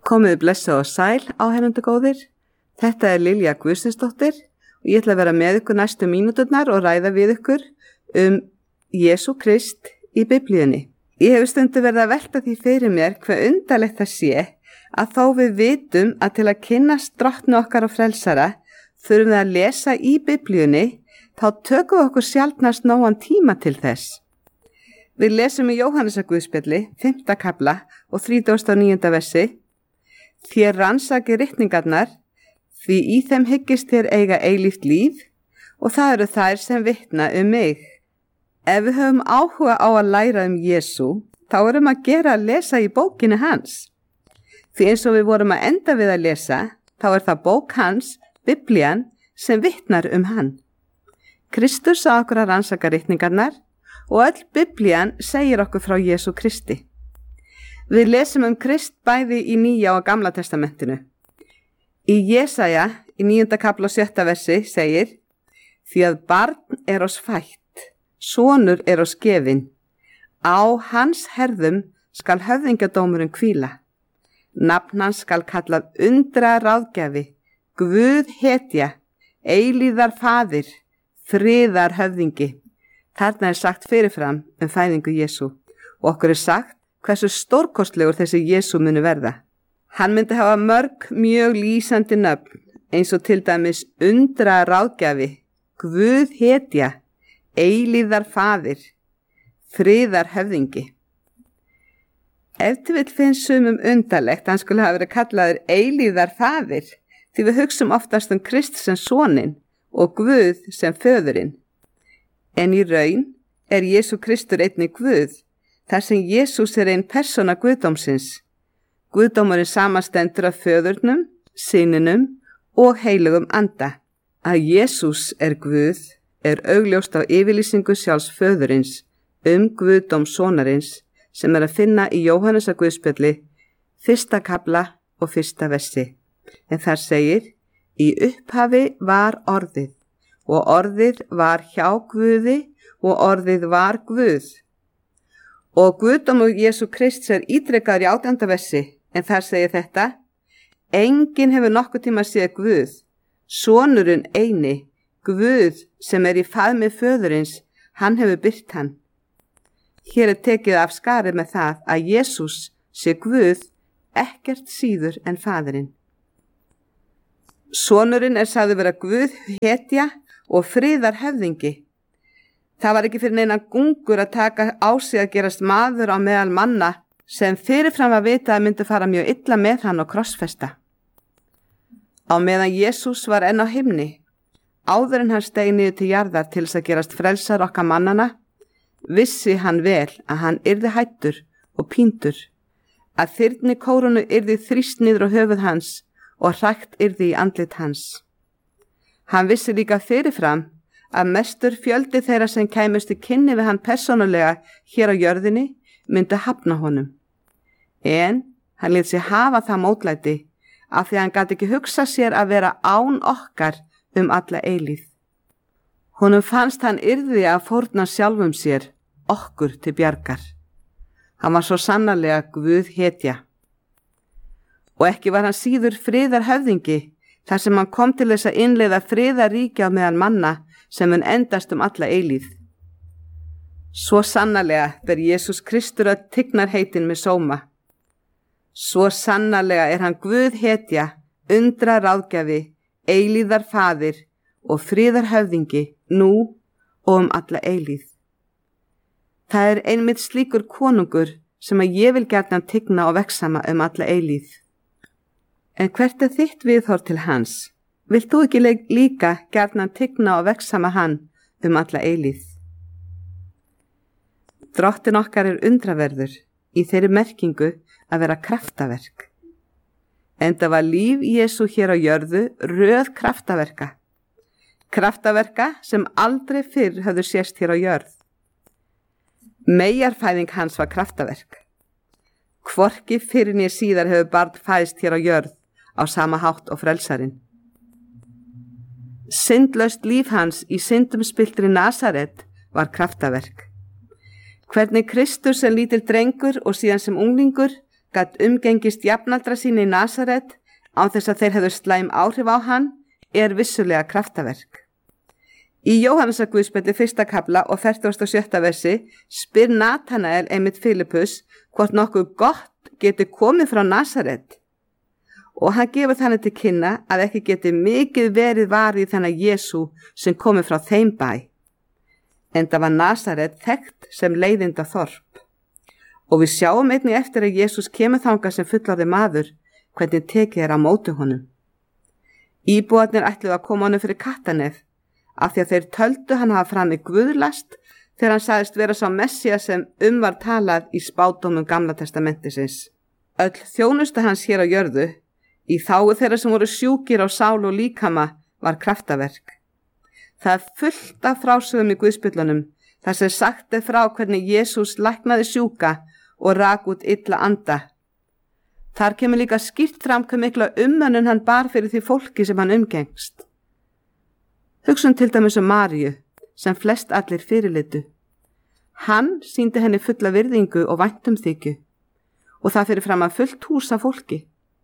Komiði blessuð og sæl áheyrendur góðir. Þetta er Lilja Guðsteinsdóttir og ég ætla að vera með ykkur næstu mínúturnar og ræða við ykkur Jesú Krist í Biblíunni. Ég hef stundum verið að velta því fyrir mér hve undarlegt það sé að þó við vitum að til að kynnast drottni okkar og frelsara þurfum við að lesa í Biblíunni, þá tökum við okkur sjaldnast nógan tíma til þess. Við lesum í Jóhannesarguðspjalli, 5. kafla og 39. versi: Þér rannsakið ritningarnar, því í þeim hyggist þér eiga eilíft líf og það eru þær sem vitna mig. Ef við höfum áhuga á að læra Jesú, þá erum að gera að lesa í bókinni hans. Því eins og við vorum að enda við að lesa, þá er það bók hans, Biblían, sem vitnar hann. Kristus á okkur að rannsaka ritningarnar og öll Biblían segir okkur frá Jesú Kristi. Við lesum Krist bæði í Nýja og Gamla testamentinu. Í Jesaja, í 9. kafla og 7. versi, segir: Því að barn er oss fætt, sonur er oss gefinn, á hans herðum skal höfðingjadómurinn hvíla. Nafn hans skal kallað undra ráðgjafi, Guð hetja, eilíðar faðir, friðar höfðingi. Þarna er sagt fyrirfram fæðingu Jesú og okkur er sagt hversu stórkostlegur þessi Jesú muni verða. Hann myndi hafa mörg mjög lýsandi nöfn, eins og til dæmis undra ráðgjafi, Guð hetja, eilíðar faðir, friðar höfðingi. Ef til vill finnst sumum undarlegt hann skulle hafa verið kallaður eilíðar faðir, því við hugsum oftast Krist sem soninn og Guð sem föðurinn. En í raun er Jesú Kristur einnig Guð, þar sem Jesús er ein persóna Guðdómsins. Guðdómurinn samastendur af föðurnum, syninum og heilugum anda. Að Jesús er Guð er augljóst á yfirlýsingu sjálfs föðurins Guðdóm sonarins sem er að finna í Jóhannesarguðspjalli, 1. kafla og 1. versi. En þar segir: Í upphafi var orðið og orðið var hjá Guði og orðið var Guð. Og Guðdómur Jesú Krists er ítrekkaður í 18. versi, en þar segir þetta: Enginn hefur nokkuð tíma séð Guð, sonurinn eini, Guð sem er í faðmi föðurins, hann hefur birt hann. Hér er tekið af skarið með það að Jesús sé Guð ekkert síður en faðirinn. Sonurinn er sagður vera Guð hetja og friðar höfðingi. Það var ekki fyrir neina gungur að taka á sig að gerast maður á meðal manna sem fyrirfram að vita að myndi fara mjög illa með hann og krossfesta. Á meðan Jesús var enn á himni, áður en hann steig niður til jarðar til þess að gerast frelsar okkar mannana, vissi hann vel að hann yrði hættur og píndur, að þyrni kórunu yrði þrýst niður á höfuð hans og hrækt yrði í andlit hans. Hann vissi líka fyrirfram að mestur fjöldi þeirra sem kæmust í kynni við hann persónulega hér á jörðinni myndi hafna honum. En hann lét sig hafa það mótlæti af því að hann gat ekki hugsa sér að vera án okkar alla eilíð. Honum fannst hann yrði að fórna sjálfum sér, okkur til bjargar. Hann var svo sannarlega Guð hetja. Og ekki var hann síður friðar höfðingi, þar sem hann kom til þess að innleiða friðaríki á meðal manna sem mun endast alla eilíð. Svo sannarlega ber Jesús Kristur öll tignarheitin með sóma. Svo sannarlega er hann Guð hetja, undra ráðgjafi, eilíðar faðir og friðar höfðingi nú og alla eilíð. Það er einmitt slíkur konungur sem að ég vil gjarnan tigna og vegsama alla eilíð. En hvert er þitt viðhorf til hans? Vilt þú ekki líka gjarnan tigna og vegsama hann alla eilíð? Drottin okkar er undraverður í þeirri merkingu að vera kraftaverk. Enda var líf Jesú hér á jörðu röð kraftaverka. Kraftaverka sem aldrei fyrr höfðu sést hér á jörð. Meyjarfæðing hans var kraftaverk. Hvorki fyrr né síðar hefur barn fæðst hér á jörð á sama hátt og frelsarinn. Syndlaust líf hans í syndum spilltri Nasaret var kraftaverk. Hvernig Kristur sem lítill drengur og síðan sem unglingur gat umgengist jafnaldra sína í Nasaret án þess að þeir hefðu slæm áhrif á hann er vissulega kraftaverk. Í Jóhannesar Guðspjalli 1. kafla og 47. versi spyr Natanael einmitt Filippus hvort nokkuð gott geti komið frá Nasaret og hann gefur þannig til kynna að ekki geti mikið verið varið þennan Jesú sem komið frá þeim bæ. Enda var Nasaret þekkt sem leiðinda þorp og við sjáum einnig eftir að Jesús kemur þangað sem fullorðinn maður hvernig tekið er á móti honum. Íbúarnir ætluðu að koma honum fyrir kattanef af því að þeir töldu hann hafa framið guðlast þegar hann sagðist vera sá Messías sem var talað í spádómum Gamla testamentisins. Öll þjónusta hans hér á jörðu, í þágu þeirra sem voru sjúkir á sál og líkama, var kraftaverk. Það er fullt af frásögum í Guðspjöllunum þar sem sagt er frá hvernig Jesús læknaði sjúka og rak út illa anda. Þar kemur líka skýrt fram hve mikla umönnun hann bar fyrir því fólki sem hann umgengst. Hugsum til dæmis Maríu, sem flest allir fyrirlitu. Hann sýndi henni fulla virðingu og væntumþykju og það fyrir fram að fullt hús af fólki.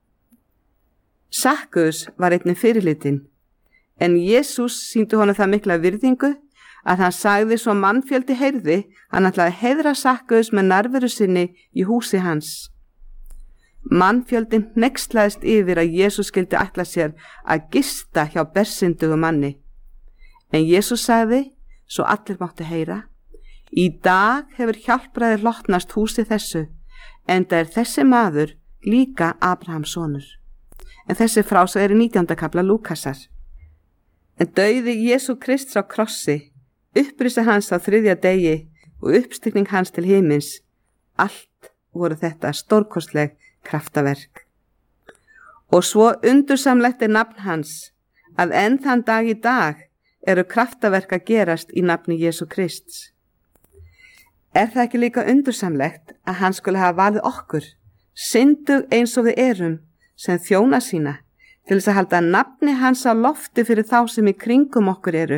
Sakkaus var einnig fyrirlitin, en Jesús sýndi honum það mikla virðingu að hann sagði svo mannfjöldi heyrði hann ætlaði að heiðra Sakkaus með nærveru sinni í húsi hans. Mannfjöldin hneykslaðist yfir að Jesús skyldi ætla sér að gista hjá bersyndugum manni. En Jesús sagði, svo allir máttu heyra, í dag hefur hjálpræðir lotnast húsi þessu, enda er þessi maður líka Abrahams sonur. En þessi frásögn er í 19. kafla Lúkasar. En dauði Jesú Krists á krossi, upprisa hans á 3. degi og uppstigning hans til himins, allt voru þetta stórkostleg kraftaverk. Og svo undursamlegt er nafn hans, að enn þann dag í dag eru kraftaverk að gerast í nafni Jesú Krists. Er það ekki líka undursamlegt að hann skuli hafa valið okkur, syndug eins og við erum, sem þjóna sína, til þess að halda nafni hans á lofti fyrir þá sem í kringum okkur eru?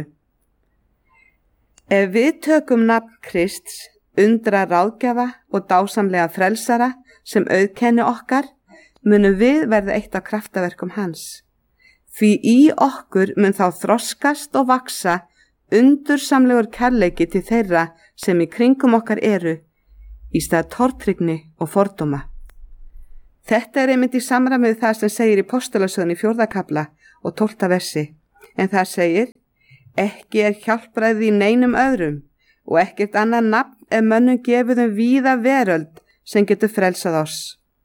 Ef við tökum nafn Krists, undra ráðgjafa og dásamlega frelsara sem auðkenni okkar, munum við verða eitt af kraftaverkum hans. Því í okkur mun þá þroskast og vaksa undursamlegur kærleiki til þeirra sem í kringum okkar eru, í stað tortryggni og fordóma. Þetta er einmitt í samræmi við það sem segir í Postulasögunni 4. kafla og 12. versi, en það segir, ekki er hjálpræði í neinum öðrum og ekkert annað nafn er mönnum gefið víða veröld sem getur frelsað oss.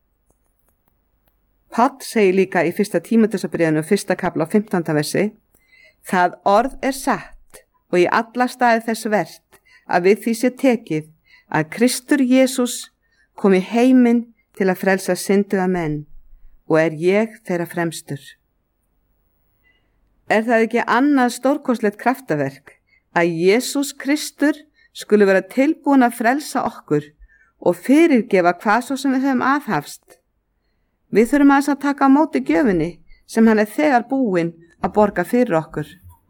Páll segir líka í 1. Tímóteusarbréfinu 1. kafla og 15. versi, það orð er satt og í alla staði þess vert að við því sé tekið að Kristur Jesús kom í heiminn til að frelsa synduga menn og er ég þeirra fremstur. Er það ekki annað stórkostlegt kraftaverk að Jesús Kristur skuli vera tilbúin að frelsa okkur og fyrirgefa hvað svo sem við höfum aðhafst? Við þurfum aðeins að taka á móti gjöfinni sem hann er þegar búinn að borga fyrir okkur.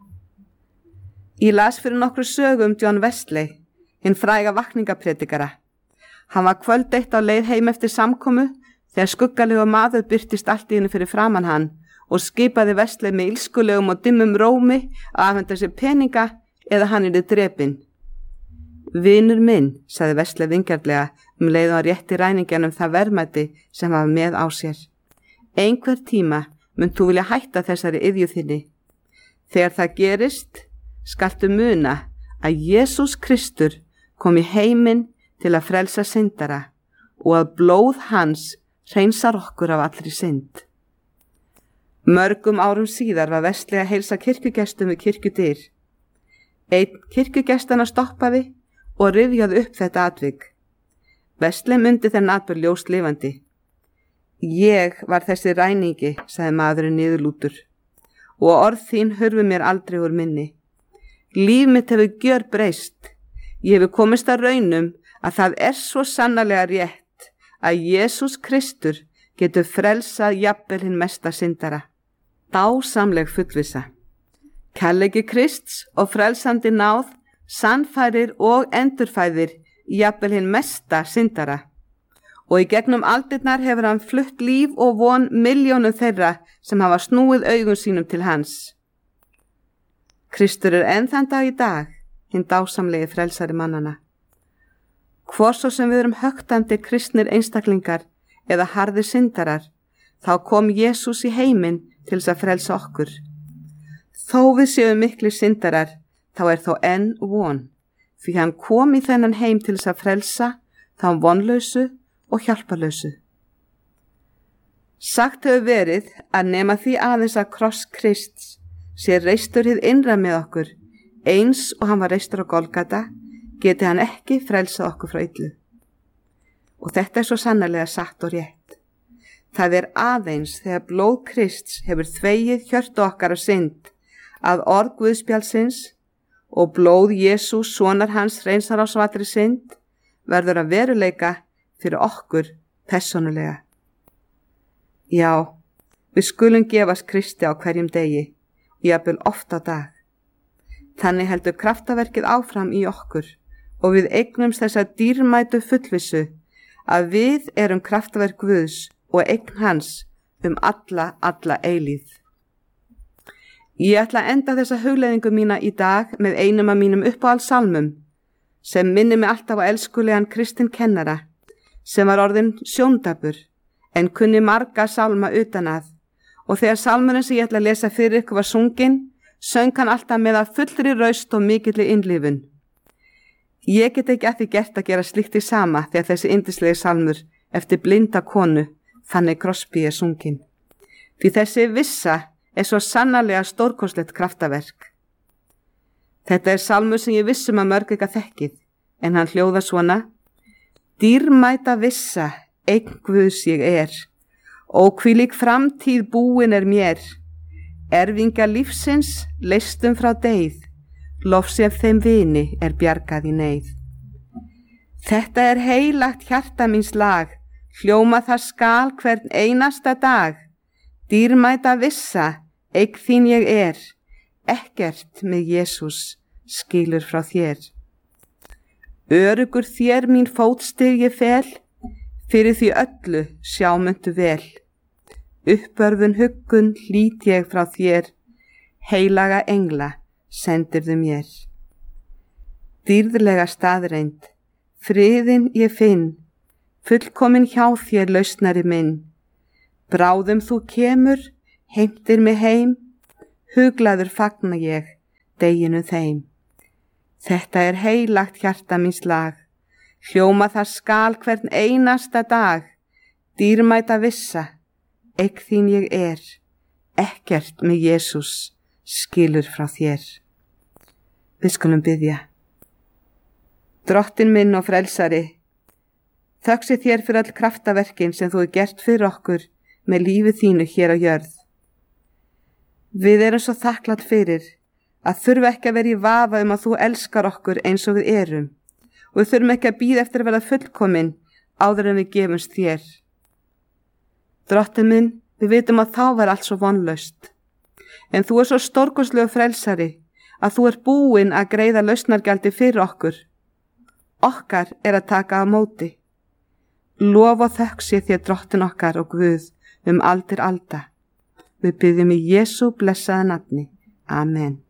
Ég las fyrir nokkru sögu John Wesley, hinn fræga vakningapredikara. Hann var kvöld eitt á leið heim eftir samkomu þegar skuggalegu maður birtist allt í henni fyrir framan hann og skipaði Wesley með ilskulegum og dimmum rómi að afhenda sér peninga eða hann yrði drepinn. Vinur minn, sagði Wesley vingjarnlega leið og rétti ræningjanum það verðmæti sem var með á sér. Einhver tíma mun þú vilja hætta þessari iðju þinni. Þegar það gerist, skaltu muna að Jesús Kristur kom í heiminn til að frelsa syndara og að blóð hans hreinsar okkur af allri synd. Mörgum árum síðar var Wesley að heilsa kirkjugestum við kirkjudyr. Einn kirkjugestana stoppaði og rifjaði upp þetta atvik. Wesley mundi þennan atburð ljóst lifandi. Ég var þessi ræningi, sagði maðurinn niðurlútur, og orð þín hurfu mér aldrei úr minni. Líf mitt hefur gjörbreyst. Ég hefur komist að raunum að það er svo sannarlega rétt að Jesús Kristur getur frelsað jafnvel hinn mesta syndara. Dásamleg fullvissa. Kærleiki Krists og frelsandi náð sannfærir og endurfæðir jafnvel hinn mesta syndara og í gegnum aldirnar hefur hann flutt líf og von milljónum þeirra sem hafa snúið augum sínum til hans. Kristur enn þann dag í dag, hinn dásamlegi frelsari mannana. Hvor svo sem við höktandi kristnir einstaklingar eða harðir syndarar, þá kom Jesús í heiminn til þess að frelsa okkur. Þó við séum miklir syndarar, þá þó enn von, því hann kom í þennan heim til þess að frelsa þá vonlausu og hjálparlausu. Sagt hefur verið að nema því aðeins að kross Krists sé reistur hið innra með okkur, eins og hann var reistur á Golgata, geti hann ekki frelsað okkur frá illu. Og þetta svo sannarlega satt og rétt. Það aðeins þegar blóð Krists hefur þvegið hjörtu okkar af synd, að orð Guðspjallsins og blóð Jesús sonar hans hreinsar á svatri synd, verður að veruleika fyrir okkur persónulega. Já, við skulum gefast Kristi á hverjum degi, jafnvel oft á dag. Þannig heldur kraftaverkið áfram í okkur og við eignumst þessa dýrmætu fullvissu að við kraftaverk Guðs og eign hans alla eilíð. Ég ætla að enda þessa hugleiðingu mína í dag með einum af mínum uppáhaldssalmum sem minnir mig alltaf á elskulegan kristinn kennara sem var orðinn sjóndapur en kunni marga salma utan að, og þegar salmurinn sem ég ætla að lesa fyrir ykkur var sunginn, söng hann alltaf með að fullri raust og mikilli innlifun. Ég get ekki að því gert að gera slíkt í sama þegar þessi yndislegi salmur eftir blinda konu, Fanny Crosby, sunginn. Því þessi vissa svo sannarlega stórkostlegt kraftaverk. Þetta salmur sem ég vissum að mörg ykkar þekkið, en hann hljóðar svona: Dýrmæta vissa, eign Guðs ég og hvílík framtíð búin mér. Erfingja lífsins leystum frá deyð, lofsef þeim vini bjargað í neyð. Þetta heilagt hjarta míns lag, hljóma það skal hvern einasta dag. Dýrmæta vissa, eign þín ég ekkert með Jesús skilur frá þér. Öruggur þér mín fótstig ég fel, fyrir því öllu sjámöndu vel. Uppörfun huggun hlýt ég frá þér, heilaga engla sendirðu mér. Dýrðlega staðreind, friðin ég finn, fullkomin hjá þér lausnari minn. Bráðum þú kemur, heimtir mig heim, huglaður fagna ég deginum þeim. Þetta heilagt hjarta míns lag, hljóma það skal hvern einasta dag. Dýrmæta vissa, eign þín ég ekkert með Jesús skilur frá þér. Við skulum biðja. Drottinn minn og frelsari, þökk sé þér fyrir all kraftaverkin sem þú gert fyrir okkur með lífi þínu hér á jörð. Við svo þakklátt fyrir að þurfa ekki að vera í vafa að þú elskar okkur eins og við og við þurfum ekki að bíða eftir að vera fullkomin áður en við gefumst þér. Drottinn minn, við vitum að þá var allt svo vonlaust, en þú svo stórkostlegu frelsari að þú búinn að greiða lausnargjaldi fyrir okkur. Okkar að taka á móti. Lof og þökk sé þér Drottinn okkar og Guð aldir alda. Við biðjum í Jesú blessaða nafni. Amen.